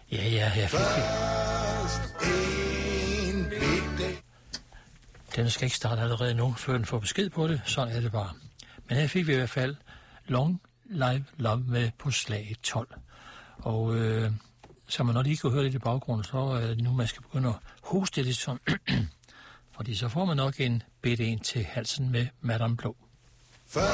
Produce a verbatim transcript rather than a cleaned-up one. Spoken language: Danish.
Ja, ja, jeg fik det. Den skal ikke starte allerede nu, før den får besked på det. Sådan er det bare. Men her fik vi i hvert fald Long Live Love med på slag tolv. Og øh, så man nok lige kunne høre lidt i baggrunden, så er det nu, man skal begynde at hoste lidt sådan. Fordi så får man nok en bitte en til halsen med Madame Blå.